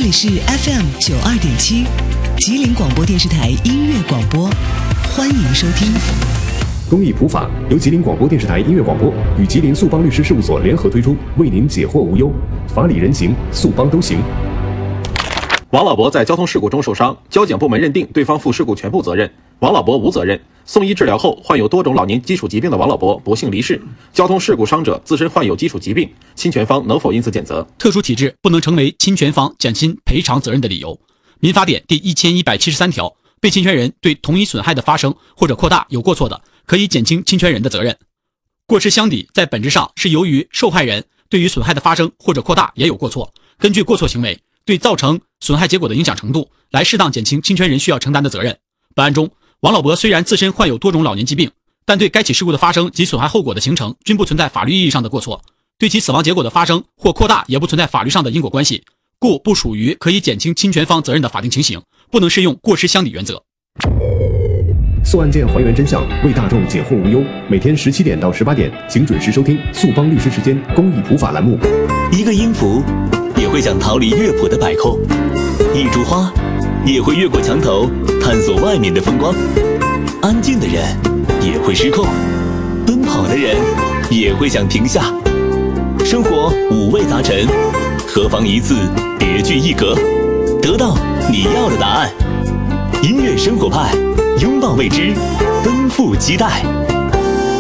里是 FM92.7，吉林广播电视台音乐广播，欢迎收听。 公益普法由吉林广播电视台音乐广播与吉林速邦律师事务所联合推出，为您解惑无忧，法理人行，速邦都行。 王老伯在交通事故中受伤，交警部门认定对方负事故全部责任，王老伯无责任。送医治疗后，患有多种老年基础疾病的王老伯不幸离世。交通事故伤者自身患有基础疾病，侵权方能否因此减责？ 特殊体质不能成为侵权方减轻赔偿责任的理由。民法典第1173条，被侵权人对同一损害的发生或者扩大有过错的，可以减轻侵权人的责任。过失相抵在本质上是由于受害人对于损害的发生或者扩大也有过错，根据过错行为对造成损害结果的影响程度来适当减轻侵权人需要承担的责任。本案中，王老伯虽然自身患有多种老年疾病，但对该起事故的发生及损害后果的形成均不存在法律意义上的过错，对其死亡结果的发生或扩大也不存在法律上的因果关系，故不属于可以减轻侵权方责任的法定情形，不能适用过失相抵原则。 诉案件还原真相，为大众解惑无忧。每天17点到18点，请准时收听速邦律师时间公益普法栏目。 一个音符也会想逃离乐谱的摆扣，一株花也会越过墙头探索外面的风光。安静的人也会失控，奔跑的人也会想停下。生活五味杂陈，何妨一次别具一格，得到你要的答案。音乐生活派，拥抱未知，奔赴期待。